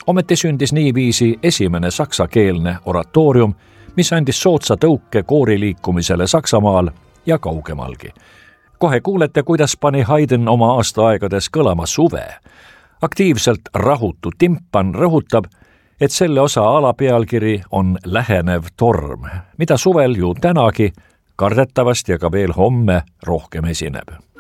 Ometi sündis niiviisi esimene saksakeelne oratoorium, mis andis soodsa tõuke kooriliikumisele Saksamaal ja kaugemalgi. Kohe kuulete, kuidas pani Haydn oma aastaaegades kõlama suve. Aktiivselt rahutu timpan rõhutab, et selle osa alapealkiri on lähenev torm, mida suvel ju tänagi kardetavasti ja ka veel homme rohkem esineb.